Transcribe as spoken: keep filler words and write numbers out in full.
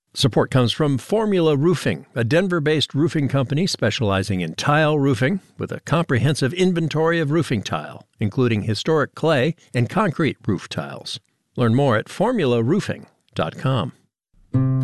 Support comes from Formula Roofing, a Denver-based roofing company specializing in tile roofing with a comprehensive inventory of roofing tile, including historic clay and concrete roof tiles. Learn more at formula roofing dot com.